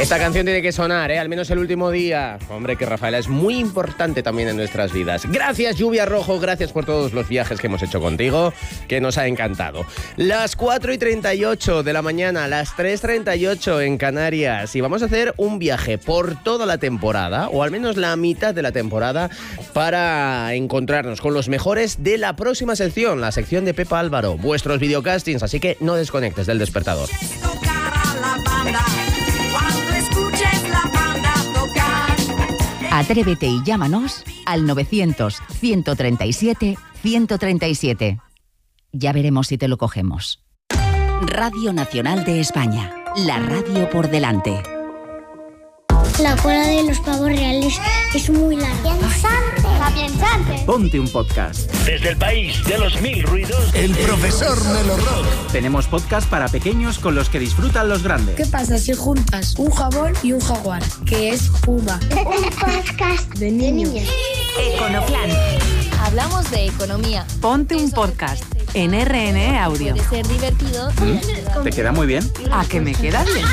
Esta canción tiene que sonar, al menos el último día. Hombre, que Rafaela es muy importante también en nuestras vidas. Gracias, Lluvia Rojo, gracias por todos los viajes que hemos hecho contigo, que nos ha encantado. Las 4:38 de la mañana, las 3:38 en Canarias. Y vamos a hacer un viaje por toda la temporada, o al menos la mitad de la temporada, para encontrarnos con los mejores de la próxima sección, la sección de Pepa Álvaro, vuestros videocastings, así que no desconectes del despertador. Atrévete y llámanos al 900-137-137. Ya veremos si te lo cogemos. Radio Nacional de España, la radio por delante. La cola de los pavos reales es muy larga. ¡Piensante! Ponte un podcast. Desde el país de los mil ruidos, el profesor Melo Rock. Tenemos podcast para pequeños con los que disfrutan los grandes. ¿Qué pasa si juntas un jabón y un jaguar? Que es Puma. Un podcast de niños. Econoplan. Hablamos de economía. Ponte un podcast en RN Audio. Puede ser divertido. ¿Te queda muy bien? ¿A que me queda bien?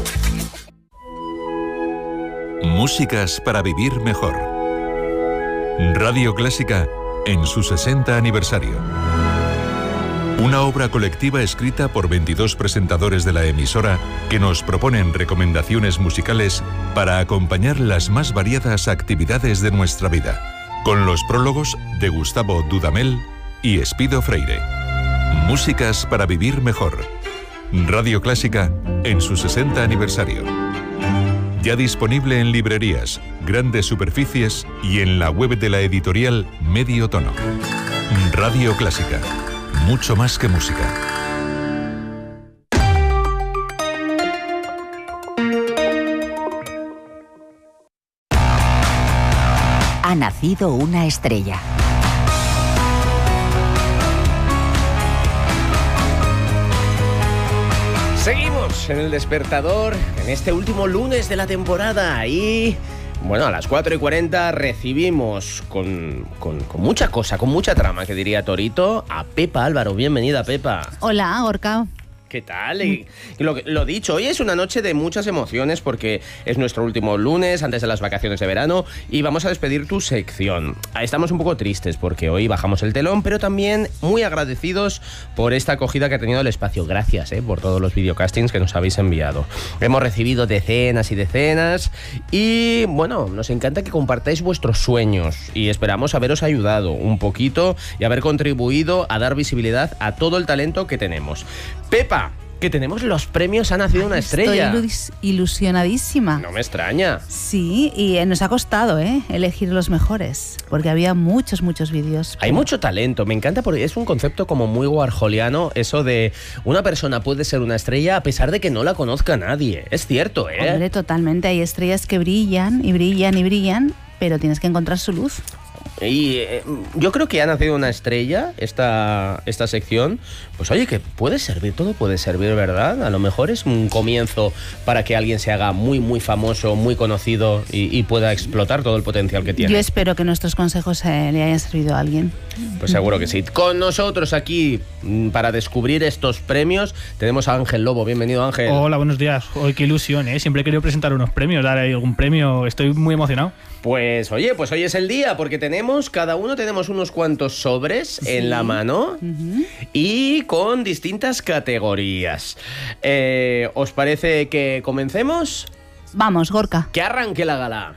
Músicas para vivir mejor. Radio Clásica en su 60 aniversario. Una obra colectiva escrita por 22 presentadores de la emisora que nos proponen recomendaciones musicales para acompañar las más variadas actividades de nuestra vida, con los prólogos de Gustavo Dudamel y Espido Freire. Músicas para vivir mejor. Radio Clásica en su 60 aniversario. Ya disponible en librerías, grandes superficies y en la web de la editorial Medio Tono. Radio Clásica. Mucho más que música. Ha nacido una estrella. Seguimos en el despertador en este último lunes de la temporada y bueno, a las 4:40 recibimos con mucha cosa, con mucha trama, que diría Torito, a Pepa Álvaro. Bienvenida, Pepa. Hola, Gorka. ¿Qué tal? Y lo dicho, hoy es una noche de muchas emociones porque es nuestro último lunes antes de las vacaciones de verano y vamos a despedir tu sección. Estamos un poco tristes porque hoy bajamos el telón, pero también muy agradecidos por esta acogida que ha tenido el espacio. Gracias por todos los videocastings que nos habéis enviado. Hemos recibido decenas y decenas y bueno, nos encanta que compartáis vuestros sueños y esperamos haberos ayudado un poquito y haber contribuido a dar visibilidad a todo el talento que tenemos. Pepa, que tenemos los premios Ha nacido una estrella. Estoy ilusionadísima. No me extraña. Sí, y nos ha costado elegir los mejores, porque había muchos vídeos. Hay mucho talento, me encanta porque es un concepto como muy warholiano, eso de una persona puede ser una estrella a pesar de que no la conozca nadie. Es cierto, Hombre, totalmente, hay estrellas que brillan y brillan y brillan, pero tienes que encontrar su luz. Y yo creo que Ha nacido una estrella, esta sección, pues oye, que puede servir, todo puede servir, ¿verdad? A lo mejor es un comienzo para que alguien se haga muy, muy famoso, muy conocido y pueda explotar todo el potencial que tiene. Yo espero que nuestros consejos le hayan servido a alguien. Pues seguro que sí. Con nosotros aquí, para descubrir estos premios, tenemos a Ángel Lobo. Bienvenido, Ángel. Hola, buenos días. Hoy qué ilusión, Siempre he querido presentar unos premios, dar ahí algún premio. Estoy muy emocionado. Pues oye, pues hoy es el día, porque cada uno tenemos unos cuantos sobres en la mano y con distintas categorías. ¿Os parece que comencemos? Vamos, Gorka. Que arranque la gala.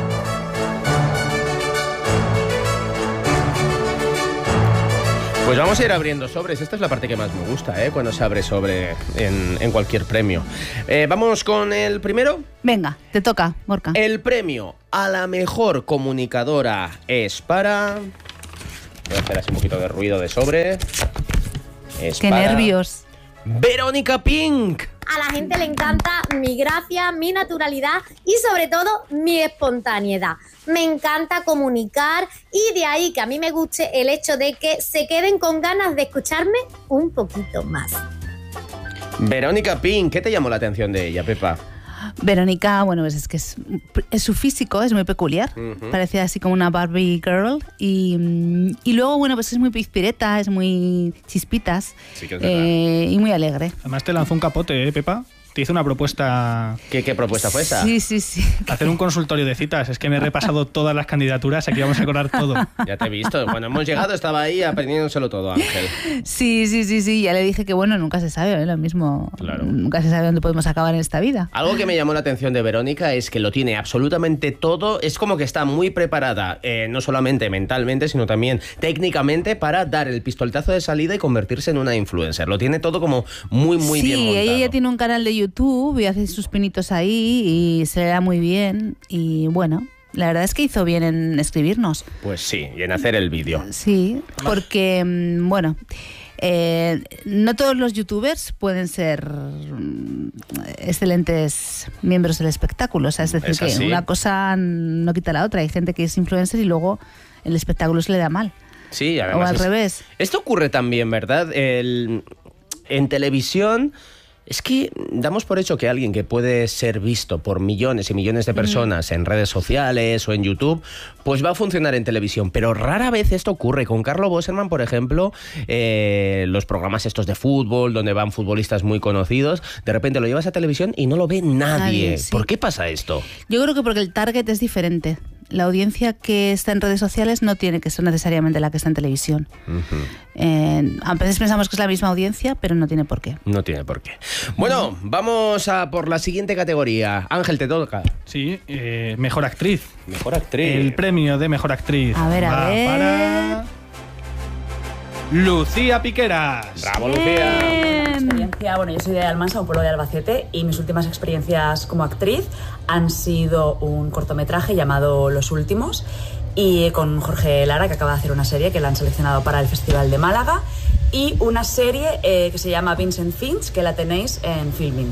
Pues vamos a ir abriendo sobres. Esta es la parte que más me gusta, cuando se abre sobre en cualquier premio. ¿Vamos con el primero? Venga, te toca, Gorka. El premio a la mejor comunicadora es para... Voy a hacer así un poquito de ruido de sobre. ¡Qué nervios! Verónica Pink. A la gente le encanta mi gracia, mi naturalidad y sobre todo mi espontaneidad. Me encanta comunicar y de ahí que a mí me guste el hecho de que se queden con ganas de escucharme un poquito más. Verónica Pink, ¿qué te llamó la atención de ella, Pepa? Verónica, bueno, pues es que es su físico es muy peculiar, parece así como una Barbie girl y luego, bueno, pues es muy pizpireta, es muy chispitas, sí que es y muy alegre. Además te lanzó un capote, Pepa. te hice una propuesta. ¿Qué propuesta fue esa? Sí. Hacer un consultorio de citas. Es que me he repasado todas las candidaturas, aquí vamos a acordar todo. Ya te he visto. Cuando hemos llegado estaba ahí aprendiéndoselo todo, Ángel. Sí. Ya le dije que, bueno, nunca se sabe, lo mismo. Claro. Nunca se sabe dónde podemos acabar en esta vida. Algo que me llamó la atención de Verónica es que lo tiene absolutamente todo. Es como que está muy preparada, no solamente mentalmente, sino también técnicamente para dar el pistoletazo de salida y convertirse en una influencer. Lo tiene todo como muy bien montado. Sí, ella ya tiene un canal de YouTube y hace sus pinitos ahí y se le da muy bien. Y bueno, la verdad es que hizo bien en escribirnos. Pues sí, y en hacer el vídeo. Sí, porque, bueno, no todos los youtubers pueden ser excelentes miembros del espectáculo. O sea, es decir, que una cosa no quita la otra. Hay gente que es influencer y luego el espectáculo se le da mal. Sí, además. O al revés. Esto ocurre también, ¿verdad? En televisión. Es que damos por hecho que alguien que puede ser visto por millones y millones de personas en redes sociales o en YouTube, pues va a funcionar en televisión. Pero rara vez esto ocurre. Con Carlo Boserman, por ejemplo, los programas estos de fútbol, donde van futbolistas muy conocidos, de repente lo llevas a televisión y no lo ve nadie. Sí. ¿Por qué pasa esto? Yo creo que porque el target es diferente. La audiencia que está en redes sociales no tiene que ser necesariamente la que está en televisión. A veces pensamos que es la misma audiencia, pero no tiene por qué. No tiene por qué. Bueno, vamos a por la siguiente categoría. Ángel, te toca. Sí, mejor actriz. Mejor actriz. El premio de mejor actriz a ver. para Lucía Piqueras. ¡Bravo, Lucía! Bueno, yo soy de Almansa, un pueblo de Albacete, y mis últimas experiencias como actriz han sido un cortometraje llamado Los Últimos, y con Jorge Lara, que acaba de hacer una serie que la han seleccionado para el Festival de Málaga, y una serie que se llama Vincent Finch, que la tenéis en Filmin.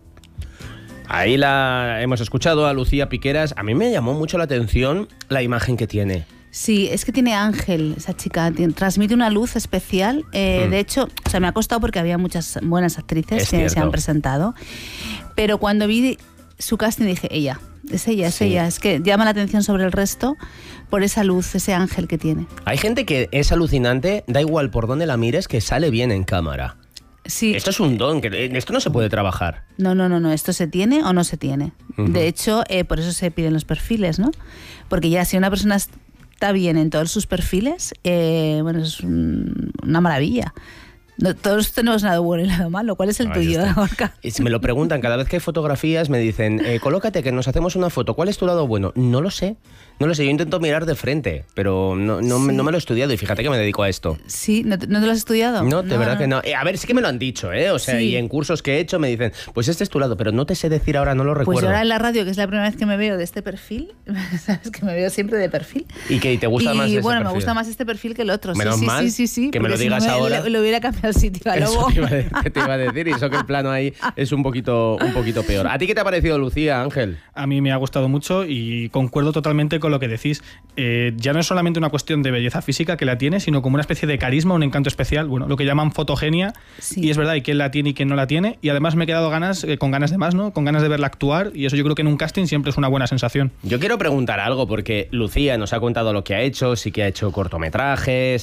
Ahí la hemos escuchado a Lucía Piqueras. A mí me llamó mucho la atención la imagen que tiene. Sí, es que tiene ángel esa chica, transmite una luz especial. De hecho, o sea, me ha costado porque había muchas buenas actrices que se han presentado. Pero cuando vi su casting dije, ella. Es ella. Es que llama la atención sobre el resto por esa luz, ese ángel que tiene. Hay gente que es alucinante, da igual por dónde la mires, que sale bien en cámara. Sí. Esto es un don, esto no se puede trabajar. No, esto se tiene o no se tiene. De hecho, por eso se piden los perfiles, ¿no? Porque ya si una persona está bien en todos sus perfiles, bueno, es una maravilla. No, todos tenemos nada bueno y nada malo. ¿Cuál es el tuyo, Gorka? Me lo preguntan cada vez que hay fotografías, me dicen, colócate que nos hacemos una foto. ¿Cuál es tu lado bueno? No lo sé. Yo intento mirar de frente, pero no me lo he estudiado y fíjate que me dedico a esto. Sí, ¿no te lo has estudiado? No, de verdad que no. A ver, sí que me lo han dicho, ¿eh? O sea, y en cursos que he hecho me dicen, pues este es tu lado, pero no te sé decir ahora, no lo recuerdo. Pues ahora en la radio, que es la primera vez que me veo de este perfil, sabes que me veo siempre de perfil. ¿Y qué? ¿Te gusta más ese bueno, perfil? me gusta más este perfil que el otro. Menos mal sí. Que me lo digas ahora. Lo hubiera cambiado el sitio a luego. Eso te iba a decir, y eso que el plano ahí es un poquito peor. ¿A ti qué te ha parecido, Lucía, Ángel? A mí me ha gustado mucho y concuerdo totalmente con lo que decís. Ya no es solamente una cuestión de belleza física que la tiene, sino como una especie de carisma, un encanto especial, bueno, lo que llaman fotogenia, y es verdad, y quién la tiene y quién no la tiene, y además me he quedado con ganas de más, ¿no? Con ganas de verla actuar, y eso yo creo que en un casting siempre es una buena sensación. Yo quiero preguntar algo, porque Lucía nos ha contado lo que ha hecho, sí que ha hecho cortometrajes.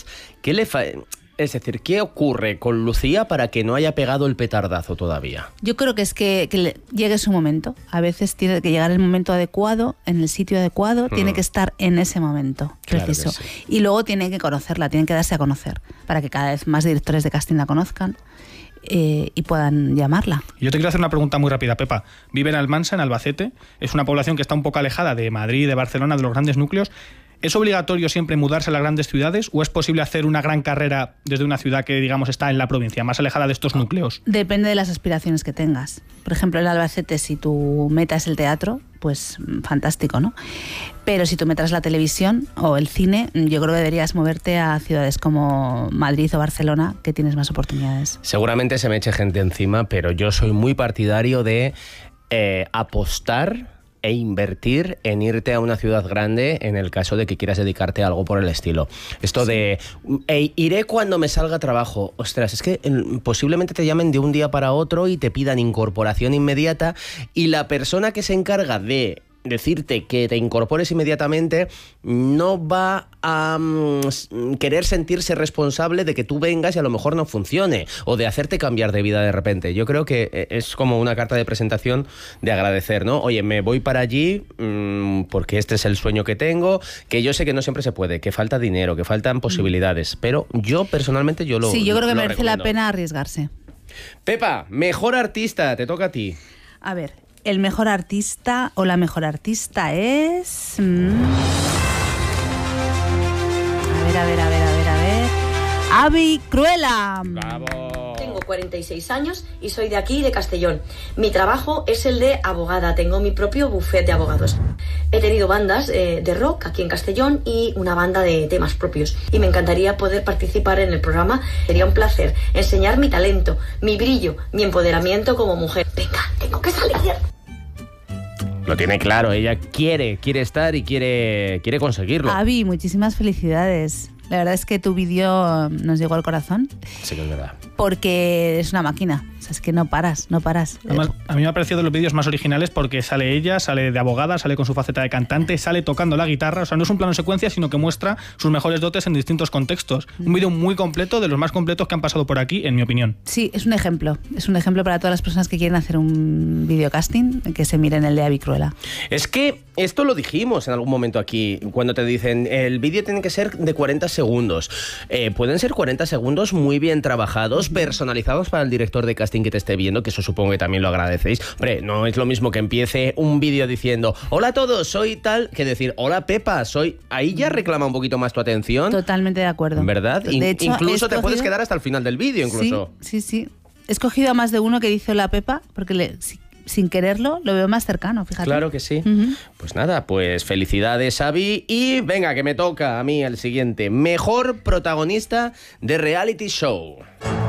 Es decir, ¿qué ocurre con Lucía para que no haya pegado el petardazo todavía? Yo creo que es que llegue su momento. A veces tiene que llegar el momento adecuado, en el sitio adecuado, tiene que estar en ese momento preciso. Claro que sí. Y luego tiene que conocerla, tienen que darse a conocer, para que cada vez más directores de casting la conozcan y puedan llamarla. Yo te quiero hacer una pregunta muy rápida, Pepa. Vive en Almansa, en Albacete. Es una población que está un poco alejada de Madrid, de Barcelona, de los grandes núcleos. ¿Es obligatorio siempre mudarse a las grandes ciudades o es posible hacer una gran carrera desde una ciudad que, digamos, está en la provincia, más alejada de estos núcleos? Depende de las aspiraciones que tengas. Por ejemplo, en Albacete, si tu meta es el teatro, pues fantástico, ¿no? Pero si tu meta es la televisión o el cine, yo creo que deberías moverte a ciudades como Madrid o Barcelona, que tienes más oportunidades. Seguramente se me eche gente encima, pero yo soy muy partidario de apostar e invertir en irte a una ciudad grande en el caso de que quieras dedicarte a algo por el estilo. Esto de iré cuando me salga trabajo. Ostras, es que posiblemente te llamen de un día para otro y te pidan incorporación inmediata, y la persona que se encarga de decirte que te incorpores inmediatamente no va a querer sentirse responsable de que tú vengas y a lo mejor no funcione o de hacerte cambiar de vida de repente. Yo creo que es como una carta de presentación de agradecer, ¿no? Oye, me voy para allí porque este es el sueño que tengo, que yo sé que no siempre se puede, que falta dinero, que faltan posibilidades, pero yo personalmente yo Sí, yo creo que merece recomiendo. la pena arriesgarse. Pepa, mejor artista, te toca a ti. A ver, el mejor artista o la mejor artista es... A ver. Abby Cruella. Bravo. Tengo 46 años y soy de aquí, de Castellón. Mi trabajo es el de abogada. Tengo mi propio bufete de abogados. He tenido bandas de rock aquí en Castellón y una banda de temas propios. Y me encantaría poder participar en el programa. Sería un placer enseñar mi talento, mi brillo, mi empoderamiento como mujer. Venga, tengo que salir. Lo tiene claro, ella quiere estar y quiere conseguirlo. Abby, muchísimas felicidades. La verdad es que tu vídeo nos llegó al corazón. Sí que es verdad. Porque es una máquina. O sea, es que no paras. Además, a mí me ha parecido de los vídeos más originales porque sale ella, sale de abogada, sale con su faceta de cantante, sale tocando la guitarra. O sea, no es un plano secuencia, sino que muestra sus mejores dotes en distintos contextos. Un vídeo muy completo, de los más completos que han pasado por aquí, en mi opinión. Sí, es un ejemplo. Es un ejemplo para todas las personas que quieren hacer un videocasting, que se miren el de Abby Cruella. Es que esto lo dijimos en algún momento aquí, cuando te dicen el vídeo tiene que ser de 40 segundos. Pueden ser 40 segundos muy bien trabajados, personalizados para el director de casting que te esté viendo, que eso supongo que también lo agradecéis. Hombre, no es lo mismo que empiece un vídeo diciendo hola a todos, soy tal, que decir hola Pepa, soy... Ahí ya reclama un poquito más tu atención. Totalmente de acuerdo. ¿Verdad? De hecho, incluso te puedes quedar hasta el final del vídeo, incluso. Sí. He escogido a más de uno que dice hola Pepa, porque sin quererlo lo veo más cercano, fíjate. Claro que sí. Pues nada, pues felicidades, Abby. Y venga, que me toca a mí el siguiente. Mejor protagonista de reality show.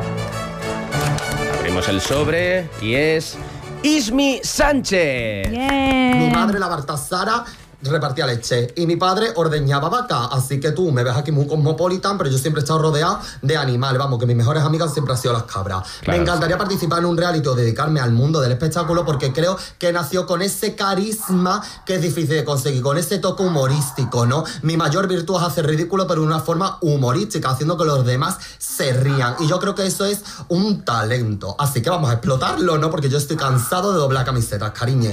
Abrimos el sobre y es Ismi Sánchez. Mi madre, la Baltasara, repartía leche y mi padre ordeñaba vaca, así que tú me ves aquí muy cosmopolitan, pero yo siempre he estado rodeado de animales, vamos, que mis mejores amigas siempre han sido las cabras. Claro. Me encantaría participar en un reality o dedicarme al mundo del espectáculo porque creo que nació con ese carisma que es difícil de conseguir, con ese toque humorístico, ¿no? Mi mayor virtud es hacer ridículo, pero de una forma humorística, haciendo que los demás se rían, y yo creo que eso es un talento, así que vamos a explotarlo, ¿no? Porque yo estoy cansado de doblar camisetas, cariñe.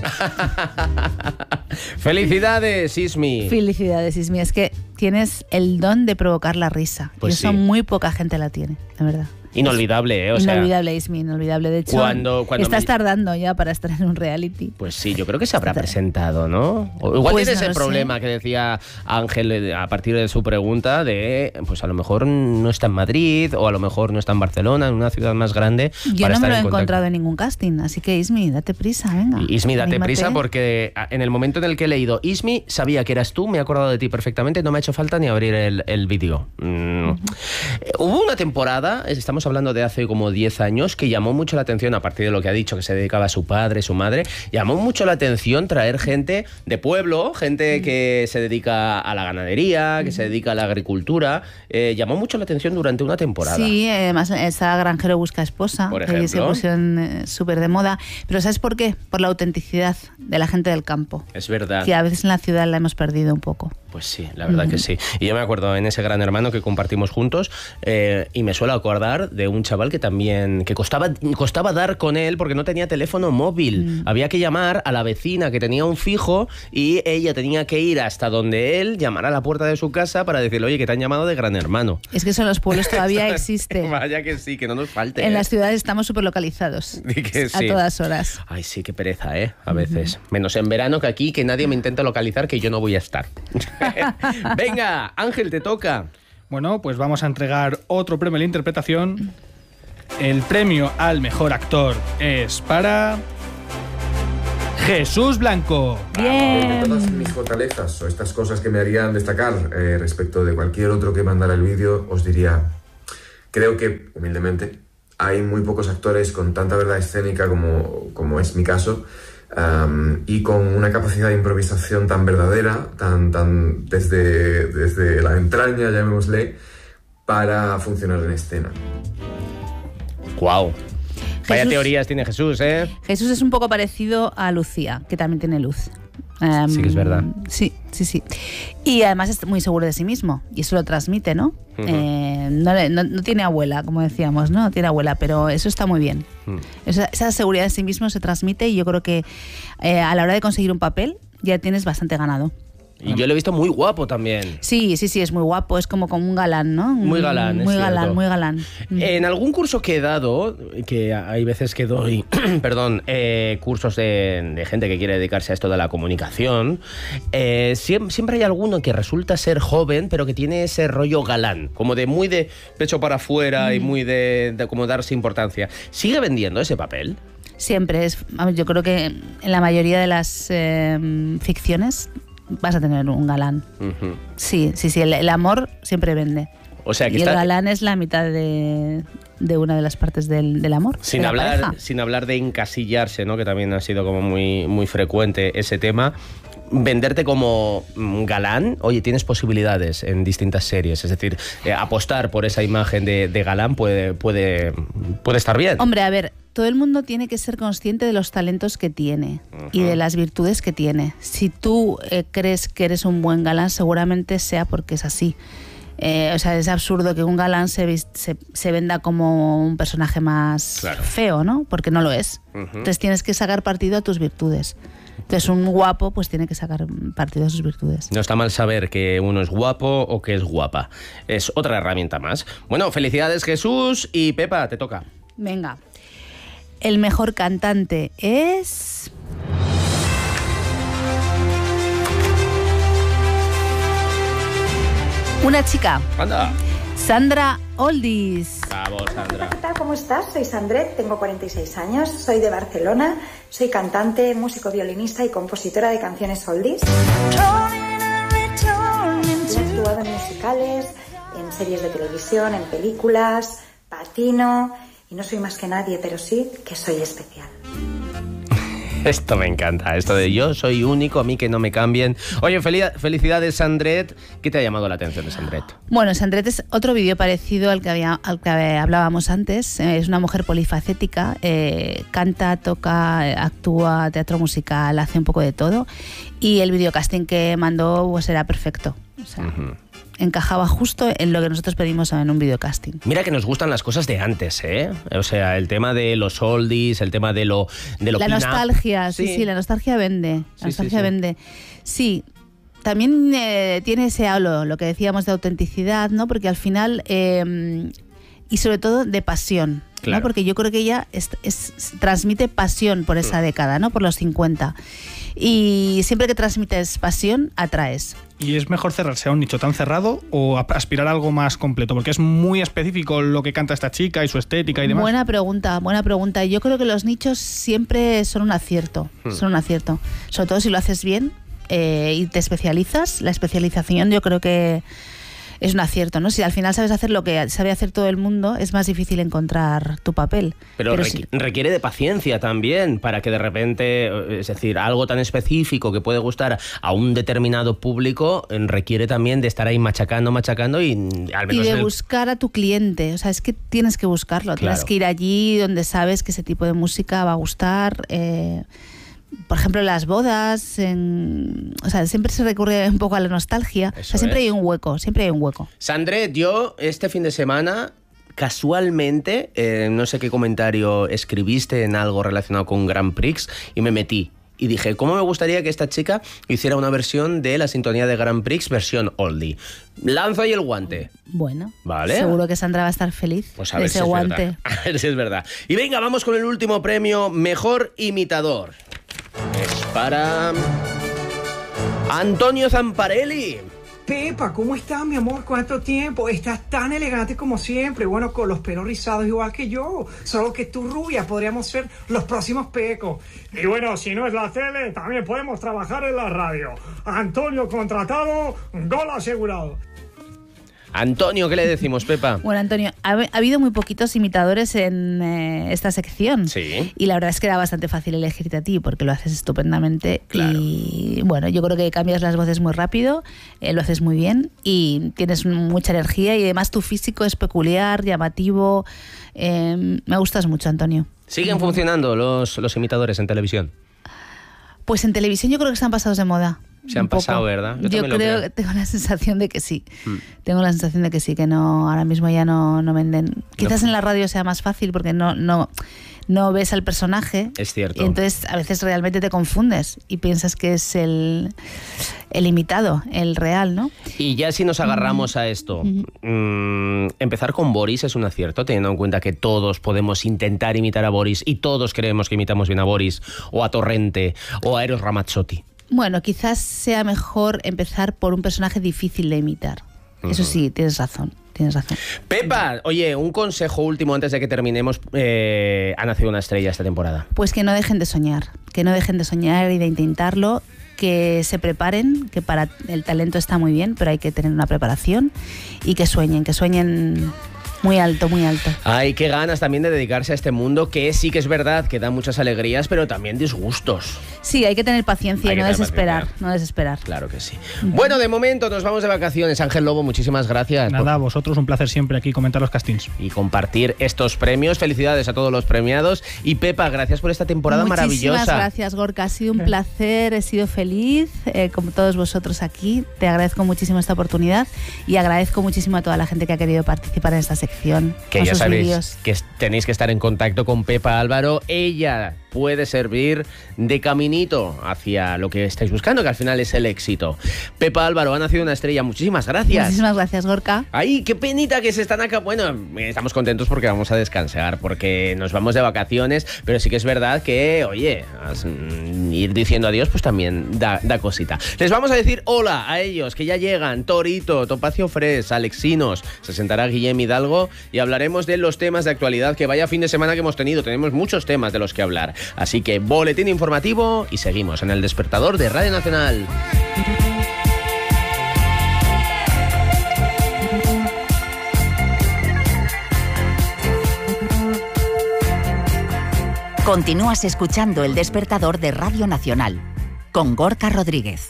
Felicidades, Ismi. Felicidades, Ismi. Es que tienes el don de provocar la risa. Pues y eso sí. muy poca gente la tiene, de verdad. Inolvidable, ¿eh? Inolvidable, Ismi, inolvidable. De hecho, cuando estás tardando ya para estar en un reality. Pues sí, yo creo que se habrá presentado, ¿no? O igual Pues tienes no el lo problema que decía Ángel a partir de su pregunta de, pues a lo mejor no está en Madrid o a lo mejor no está en Barcelona, en una ciudad más grande. Yo no me lo he en encontrado en ningún casting, así que Ismi, date prisa, venga. Ismi, date anímate. prisa porque en el momento en el que he leído Ismi, sabía que eras tú, me he acordado de ti perfectamente, no me ha hecho falta ni abrir el vídeo. Hubo una temporada, estamos hablando de hace como 10 años, que llamó mucho la atención, a partir de lo que ha dicho, que se dedicaba a su padre, su madre, llamó mucho la atención traer gente de pueblo, gente que se dedica a la ganadería, que se dedica a la agricultura, llamó mucho la atención durante una temporada. Sí, además esa Granjero busca esposa, por que se ejemplo, pusieron súper de moda, pero ¿sabes por qué? Por la autenticidad de la gente del campo. Es verdad. Que a veces en la ciudad la hemos perdido un poco. Pues sí, la verdad que sí. Y yo me acuerdo en ese Gran Hermano que compartimos juntos, y me suelo acordar de un chaval que también, que costaba dar con él porque no tenía teléfono móvil. Había que llamar a la vecina que tenía un fijo y ella tenía que ir hasta donde él, llamar a la puerta de su casa para decirle, oye, que te han llamado de Gran Hermano. Es que eso en los pueblos todavía existe. Vaya que sí, que no nos falte. En las ciudades estamos súper localizados. A todas horas. Ay, sí, qué pereza, a veces. Menos en verano, que aquí, que nadie me intenta localizar, que yo no voy a estar. Venga, Ángel, te toca. Bueno, pues vamos a entregar otro premio a la interpretación. El premio al mejor actor es para Jesús Blanco. De todas mis fortalezas o estas cosas que me harían destacar respecto de cualquier otro que mandara el vídeo, os diría, creo que, humildemente, hay muy pocos actores con tanta verdad escénica como es mi caso, y con una capacidad de improvisación tan verdadera, tan desde la entraña, llamémosle, para funcionar en escena. Guau. Vaya teorías tiene Jesús, ¿eh? Jesús es un poco parecido a Lucía, que también tiene luz. Sí que es verdad. Sí. Y además es muy seguro de sí mismo y eso lo transmite, ¿no? No tiene abuela, como decíamos, ¿no? No tiene abuela, pero eso está muy bien. Esa seguridad de sí mismo se transmite y yo creo que a la hora de conseguir un papel ya tienes bastante ganado. Y yo lo he visto muy guapo también. Sí, es muy guapo, es como un galán, ¿no? Muy galán, muy galán. En algún curso que he dado, que hay veces que doy, cursos de gente que quiere dedicarse a esto de la comunicación, siempre hay alguno que resulta ser joven, pero que tiene ese rollo galán, como de muy de pecho para afuera y muy de como darse importancia. ¿Sigue vendiendo ese papel? Siempre yo creo que en la mayoría de las ficciones vas a tener un galán. Sí, el amor siempre vende. O sea, que el galán es la mitad de una de las partes del amor. Sin hablar de encasillarse, ¿no? Que también ha sido como muy, muy frecuente ese tema. Venderte como galán, oye, tienes posibilidades en distintas series. Es decir, apostar por esa imagen de galán puede estar bien. Hombre, a ver, todo el mundo tiene que ser consciente de los talentos que tiene y de las virtudes que tiene. Si tú crees que eres un buen galán, seguramente sea porque es así. O sea, es absurdo que un galán se venda como un personaje más feo, ¿no? Porque no lo es. Entonces tienes que sacar partido a tus virtudes. Entonces un guapo pues tiene que sacar partido de sus virtudes. No está mal saber que uno es guapo o que es guapa. Es otra herramienta más. Bueno, felicidades Jesús y Pepa, te toca. Venga. El mejor cantante es... una chica. ¡Anda! Sandra Oldis. Bravo, Sandra. ¿Qué tal? ¿Cómo estás? Soy Sandret, tengo 46 años, soy de Barcelona, soy cantante, músico, violinista y compositora de canciones oldies. He actuado en musicales, en series de televisión, en películas, patino, y no soy más que nadie, pero sí que soy especial. Esto me encanta, esto de yo soy único, a mí que no me cambien. Oye, felicidades, Sandret. ¿Qué te ha llamado la atención de Sandret? Bueno, Sandret es otro vídeo parecido al que hablábamos antes. Es una mujer polifacética, canta, toca, actúa, teatro musical, hace un poco de todo. Y el videocasting que mandó pues era perfecto. O sea, encajaba justo en lo que nosotros pedimos en un videocasting. Mira que nos gustan las cosas de antes, ¿eh? O sea, el tema de los oldies, el tema de lo la nostalgia, sí, la nostalgia vende. La nostalgia vende. Sí, también tiene ese halo, lo que decíamos de autenticidad, ¿no? Porque al final, y sobre todo de pasión, claro, ¿no? Porque yo creo que ella transmite pasión por esa década, ¿no? Por los 50. Y siempre que transmites pasión, atraes. ¿Y es mejor cerrarse a un nicho tan cerrado o aspirar a algo más completo? Porque es muy específico lo que canta esta chica y su estética y demás. Buena pregunta. Yo creo que los nichos siempre son un acierto. Son un acierto. Sobre todo si lo haces bien y te especializas. La especialización yo creo que es un acierto, ¿no? Si al final sabes hacer lo que sabe hacer todo el mundo, es más difícil encontrar tu papel. Pero requiere de paciencia también, para que de repente, es decir, algo tan específico que puede gustar a un determinado público, requiere también de estar ahí machacando y al menos... Y de buscar a tu cliente, o sea, es que tienes que buscarlo, claro. Tienes que ir allí donde sabes que ese tipo de música va a gustar... por ejemplo, en las bodas, o sea, siempre se recurre un poco a la nostalgia. O sea, siempre hay un hueco. Sandret, yo este fin de semana, casualmente, no sé qué comentario escribiste en algo relacionado con Grand Prix y me metí. Y dije, ¿cómo me gustaría que esta chica hiciera una versión de la sintonía de Grand Prix versión oldie? Lanzo ahí el guante. Bueno, ¿vale? Seguro que Sandra va a estar feliz pues a de ver ese si guante. Es verdad. A ver si es verdad. Y venga, vamos con el último premio, Mejor Imitador. Es para Antonio Zamparelli. Pepa, ¿cómo estás, mi amor? ¿Cuánto tiempo? Estás tan elegante como siempre. Bueno, con los pelos rizados igual que yo. Solo que tú, rubia, podríamos ser los próximos Pecos. Y bueno, si no es la tele, también podemos trabajar en la radio. Antonio contratado, gol asegurado. Antonio, ¿qué le decimos, Pepa? Bueno, Antonio, ha habido muy poquitos imitadores en esta sección. Sí. Y la verdad es que era bastante fácil elegirte a ti porque lo haces estupendamente. Claro. Y bueno, yo creo que cambias las voces muy rápido, lo haces muy bien y tienes mucha energía y además tu físico es peculiar, llamativo. Me gustas mucho, Antonio. ¿Siguen funcionando los imitadores en televisión? Pues en televisión yo creo que están pasados de moda. Se han pasado, ¿verdad? Yo creo, tengo la sensación de que sí. Tengo la sensación de que sí, que no, ahora mismo ya no venden. Quizás en la radio sea más fácil porque no ves al personaje. Es cierto. Y entonces a veces realmente te confundes y piensas que es el imitado, el real, ¿no? Y ya si nos agarramos a esto, empezar con Boris es un acierto, teniendo en cuenta que todos podemos intentar imitar a Boris y todos creemos que imitamos bien a Boris o a Torrente o a Eros Ramazzotti. Bueno, quizás sea mejor empezar por un personaje difícil de imitar. Eso sí, tienes razón. Pepa, oye, un consejo último antes de que terminemos. Ha nacido una estrella esta temporada. Pues que no dejen de soñar, y de intentarlo, que se preparen, que para el talento está muy bien, pero hay que tener una preparación y que sueñen muy alto, muy alto. Ay, qué ganas también de dedicarse a este mundo, que sí que es verdad que da muchas alegrías, pero también disgustos. Sí, hay que tener paciencia y no desesperar. Claro que sí. Bueno, de momento nos vamos de vacaciones. Ángel Lobo, muchísimas gracias. Nada, vosotros, un placer siempre aquí comentar los castings. Y compartir estos premios. Felicidades a todos los premiados. Y Pepa, gracias por esta temporada maravillosa. Muchísimas gracias, Gorka. Ha sido un placer, he sido feliz, como todos vosotros aquí. Te agradezco muchísimo esta oportunidad y agradezco muchísimo a toda la gente que ha querido participar en esta sección. Que ya sabéis que tenéis que estar en contacto con Pepa Álvaro. Ella puede servir de caminito hacia lo que estáis buscando, que al final es el éxito. Pepa Álvaro, ha nacido una estrella. Muchísimas gracias. Muchísimas gracias, Gorka. Ay, qué penita que se están acá. Bueno, estamos contentos porque vamos a descansar, porque nos vamos de vacaciones, pero sí que es verdad que, oye, ir diciendo adiós pues también da cosita. Les vamos a decir hola a ellos, que ya llegan. Torito, Topacio Fres, Alexinos, se sentará Guillem Hidalgo y hablaremos de los temas de actualidad. Que vaya fin de semana que hemos tenido. Tenemos muchos temas de los que hablar. Así que boletín informativo y seguimos en El Despertador de Radio Nacional. Continúas escuchando El Despertador de Radio Nacional con Gorka Rodríguez.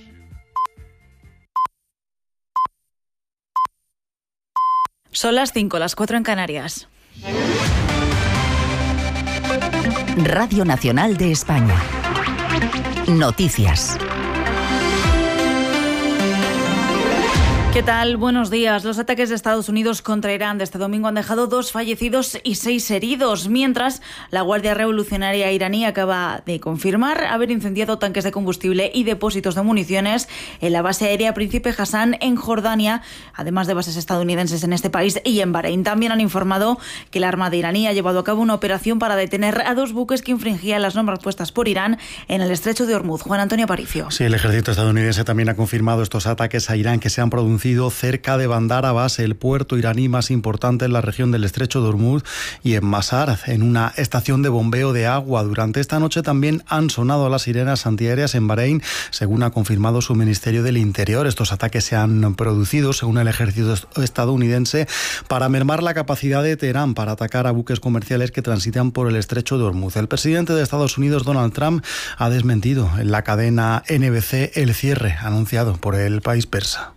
Son las 5, las 4 en Canarias. Radio Nacional de España. Noticias. ¿Qué tal? Buenos días. Los ataques de Estados Unidos contra Irán de este domingo han dejado 2 fallecidos y 6 heridos, mientras la Guardia Revolucionaria iraní acaba de confirmar haber incendiado tanques de combustible y depósitos de municiones en la base aérea Príncipe Hassan en Jordania, además de bases estadounidenses en este país y en Bahrein. También han informado que la Armada iraní ha llevado a cabo una operación para detener a 2 buques que infringían las normas puestas por Irán en el estrecho de Hormuz. Juan Antonio Aparicio. Sí, el ejército estadounidense también ha confirmado estos ataques a Irán que se han producido cerca de Bandar Abbas, el puerto iraní más importante en la región del estrecho de Hormuz, y en Masar, en una estación de bombeo de agua. Durante esta noche también han sonado las sirenas antiaéreas en Bahrein, según ha confirmado su Ministerio del Interior. Estos ataques se han producido, según el ejército estadounidense, para mermar la capacidad de Teherán para atacar a buques comerciales que transitan por el estrecho de Hormuz. El presidente de Estados Unidos, Donald Trump, ha desmentido en la cadena NBC el cierre anunciado por el país persa.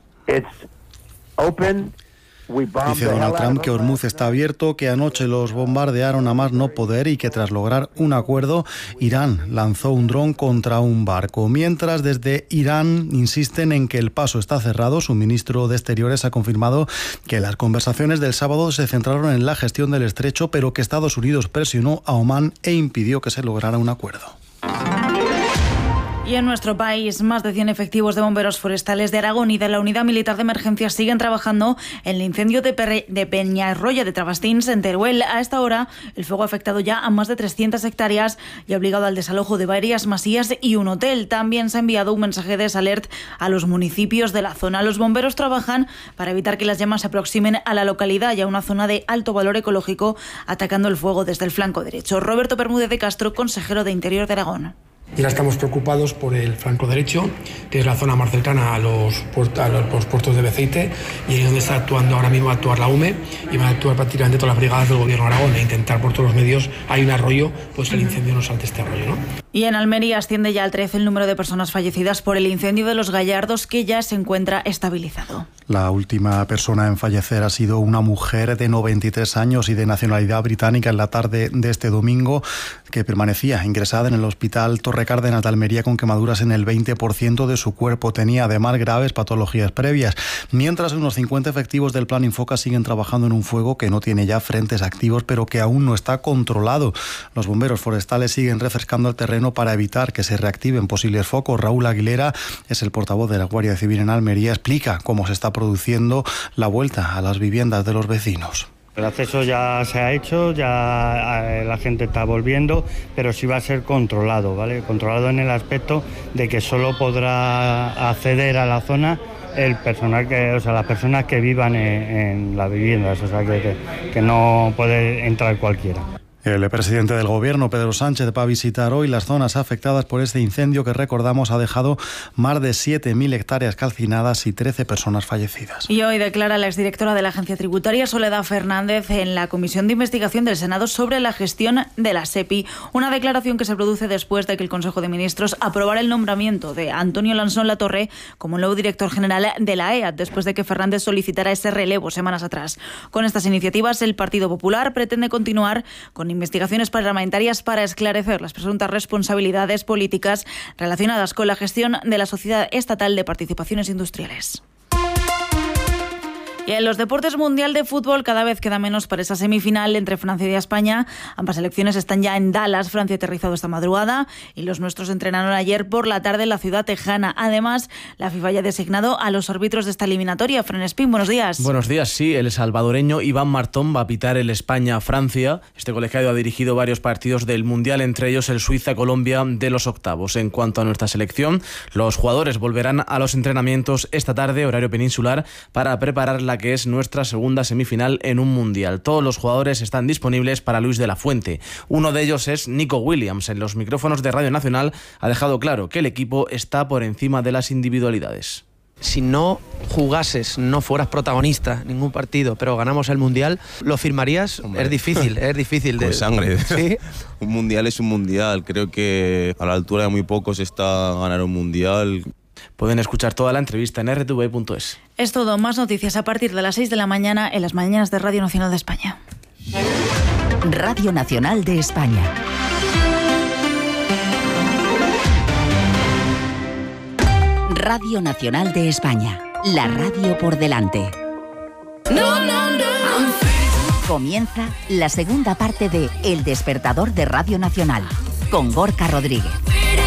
Dice Donald Trump que Hormuz está abierto, que anoche los bombardearon a más no poder y que tras lograr un acuerdo, Irán lanzó un dron contra un barco. Mientras, desde Irán insisten en que el paso está cerrado. Su ministro de Exteriores ha confirmado que las conversaciones del sábado se centraron en la gestión del estrecho, pero que Estados Unidos presionó a Omán e impidió que se lograra un acuerdo. Y en nuestro país, más de 100 efectivos de bomberos forestales de Aragón y de la Unidad Militar de Emergencias siguen trabajando en el incendio de Peñarroya de Trabastins, en Teruel. A esta hora, el fuego ha afectado ya a más de 300 hectáreas y ha obligado al desalojo de varias masías y un hotel. También se ha enviado un mensaje de alert a los municipios de la zona. Los bomberos trabajan para evitar que las llamas se aproximen a la localidad y a una zona de alto valor ecológico, atacando el fuego desde el flanco derecho. Roberto Bermúdez de Castro, consejero de Interior de Aragón. Y ahora estamos preocupados por el flanco derecho, que es la zona más cercana a los puertos de Beceite, y ahí es donde está actuando ahora mismo la UME, y van a actuar prácticamente todas las brigadas del Gobierno de Aragón e intentar por todos los medios, hay un arroyo, pues el incendio no salte este arroyo, ¿no? Y en Almería asciende ya al 13 el número de personas fallecidas por el incendio de Los Gallardos, que ya se encuentra estabilizado. La última persona en fallecer ha sido una mujer de 93 años y de nacionalidad británica en la tarde de este domingo, que permanecía ingresada en el hospital Torre Cárdenas de Almería con quemaduras en el 20% de su cuerpo. Tenía además graves patologías previas. Mientras unos 50 efectivos del Plan Infoca siguen trabajando en un fuego que no tiene ya frentes activos, pero que aún no está controlado. Los bomberos forestales siguen refrescando el terreno para evitar que se reactiven posibles focos. Raúl Aguilera es el portavoz de la Guardia Civil en Almería. Explica cómo se está produciendo la vuelta a las viviendas de los vecinos. El acceso ya se ha hecho, ya la gente está volviendo, pero sí va a ser controlado, ¿vale? Controlado en el aspecto de que solo podrá acceder a la zona el personal las personas que vivan en las viviendas, o sea que no puede entrar cualquiera. El presidente del Gobierno, Pedro Sánchez, va a visitar hoy las zonas afectadas por este incendio que, recordamos, ha dejado más de 7.000 hectáreas calcinadas y 13 personas fallecidas. Y hoy declara la exdirectora de la Agencia Tributaria, Soledad Fernández, en la Comisión de Investigación del Senado sobre la gestión de la SEPI. Una declaración que se produce después de que el Consejo de Ministros aprobara el nombramiento de Antonio Lansón Latorre como nuevo director general de la EAT, después de que Fernández solicitara ese relevo semanas atrás. Con estas iniciativas, el Partido Popular pretende continuar con investigaciones parlamentarias para esclarecer las presuntas responsabilidades políticas relacionadas con la gestión de la Sociedad Estatal de Participaciones Industriales. Y en los deportes, Mundial de Fútbol, cada vez queda menos para esa semifinal entre Francia y España. Ambas selecciones están ya en Dallas. Francia ha aterrizado esta madrugada y los nuestros entrenaron ayer por la tarde en la ciudad tejana. Además, la FIFA ya ha designado a los árbitros de esta eliminatoria. Fran Espín, buenos días. Buenos días, sí. El salvadoreño Iván Martón va a pitar el España-Francia. Este colegiado ha dirigido varios partidos del Mundial, entre ellos el Suiza-Colombia de los octavos. En cuanto a nuestra selección, los jugadores volverán a los entrenamientos esta tarde, horario peninsular, para preparar la que es nuestra segunda semifinal en un mundial. Todos los jugadores están disponibles para Luis de la Fuente. Uno de ellos es Nico Williams. En los micrófonos de Radio Nacional ha dejado claro que el equipo está por encima de las individualidades. Si no jugases, no fueras protagonista en ningún partido, pero ganamos el Mundial, ¿lo firmarías? Hombre, es difícil. Con sangre. ¿Sí? Un Mundial es un Mundial. Creo que a la altura de muy pocos está ganar un Mundial. Pueden escuchar toda la entrevista en rtv.es. Es todo. Más noticias a partir de las 6 de la mañana en las mañanas de Radio Nacional de España. Radio Nacional de España. Radio Nacional de España. La radio por delante. Comienza la segunda parte de El Despertador de Radio Nacional con Gorka Rodríguez.